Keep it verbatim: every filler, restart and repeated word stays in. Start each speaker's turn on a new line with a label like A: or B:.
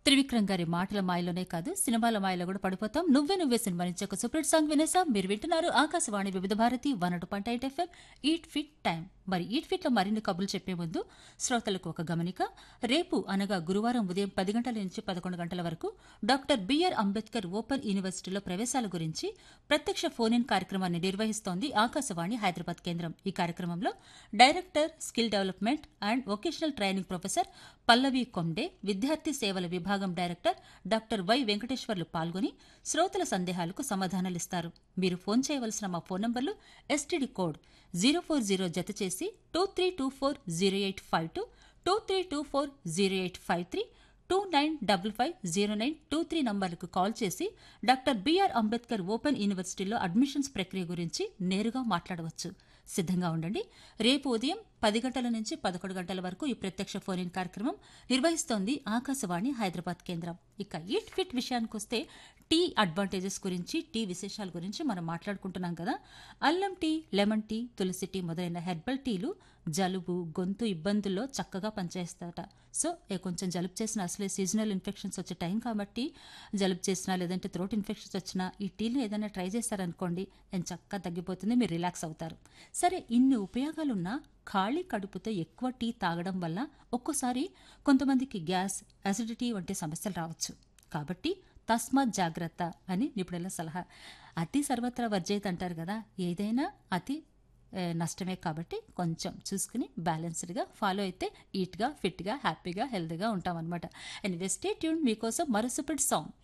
A: త్రివిక్రమ్ గారి మాటల మాయలోనే కాదు సినిమాల మాయలో కూడా పడిపోతాం. నువ్వే నువ్వే సినిమా నుంచి ఒక సూపర్ సాంగ్ వినేసాం. మీరు వింటున్నారు ఆకాశవాణి వివిధ భారతి వన్ ఒకటి point eight FM eat fit time. మరి ఈట్ ఫిట్ లో మరిన్ని కబుర్లు చెప్పే ముందు శ్రోతలకు ఒక గమనిక. రేపు అనగా గురువారం ఉదయం పది గంటల నుంచి పదకొండు గంటల వరకు డాక్టర్ బిఆర్ అంబేద్కర్ ఓపెన్ యూనివర్సిటీలో ప్రవేశాల గురించి ప్రత్యక్ష ఫోన్ ఇన్ కార్యక్రమాన్ని నిర్వహిస్తోంది ఆకాశవాణి హైదరాబాద్ కేంద్రం. ఈ కార్యక్రమంలో director skill development and vocational training professor పల్లవి కొండే, విద్యార్థి సేవల విభాగం డైరెక్టర్ డాక్టర్ వై వెంకటేశ్వర్లు పాల్గొని శ్రోతల సందేహాలకు సమాధానాలిస్తారు. మీరు ఫోన్ చేయవలసిన మా ఫోన్ నంబర్లు STD code zero four zero జత చేసి two three two four zero eight five two, two three two four zero eight five three, two nine double five zero nine two three నంబర్లకు call చేసి doctor BR Ambedkar open యూనివర్సిటీలో admissions ప్రక్రియ గురించి నేరుగా మాట్లాడవచ్చు. సిద్ధంగా ఉండండి. రేపు ఉదయం పది గంటల నుంచి పదకొండు గంటల వరకు ఈ ప్రత్యక్ష ఫోన్ ఇన్ కార్యక్రమం నిర్వహిస్తోంది ఆకాశవాణి హైదరాబాద్ కేంద్రం. ఇక ఈట్ ఫిట్ విషయానికి వస్తే టీ అడ్వాంటేజెస్ గురించి, టీ విశేషాల గురించి మనం మాట్లాడుకుంటున్నాం కదా. అల్లం టీ, లెమన్ టీ, తులసి టీ మొదలైన హెర్బల్ టీలు జలుబు, గొంతు ఇబ్బందుల్లో చక్కగా పనిచేస్తాట. సో కొంచెం జలుబు చేసిన, అసలే సీజనల్ ఇన్ఫెక్షన్స్ వచ్చే టైం కాబట్టి జలుబు చేసినా లేదంటే థ్రోట్ ఇన్ఫెక్షన్స్ వచ్చినా ఈ టీలు ఏదైనా ట్రై చేశారనుకోండి, నేను చక్కగా తగ్గిపోతుంది, మీరు రిలాక్స్ అవుతారు. సరే, ఇన్ని ఉపయోగాలున్నా ఖాళీ కడుపుతో ఎక్కువ టీ తాగడం వల్ల ఒక్కోసారి కొంతమందికి గ్యాస్, అసిడిటీ వంటి సమస్యలు రావచ్చు. కాబట్టి తస్మాత్ జాగ్రత్త అని నిపుణుల సలహా. అతి సర్వత్రా వర్జయిత్ అంటారు కదా, ఏదైనా అతి నష్టమే. కాబట్టి కొంచెం చూసుకుని బ్యాలెన్స్డ్గా ఫాలో అయితే ఈట్గా, ఫిట్గా, హ్యాపీగా, హెల్తీగా ఉంటాం అనమాట. Anyway, stay tune. మీకోసం మరో సూపర్ సాంగ్.